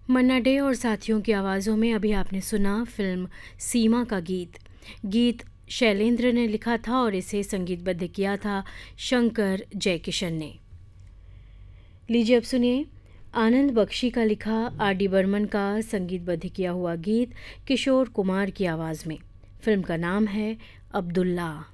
मन्ना day और साथियों की आवाज़ों में अभी आपने सुना फिल्म सीमा का गीत शैलेंद्र ने लिखा था और इसे संगीतबद्ध किया था शंकर जयकिशन ने। लीजिए अब सुनिए आनंद बख्शी का लिखा आर डी बर्मन का संगीतबद्ध किया हुआ गीत किशोर कुमार की आवाज़ में। फिल्म का नाम है अब्दुल्ला।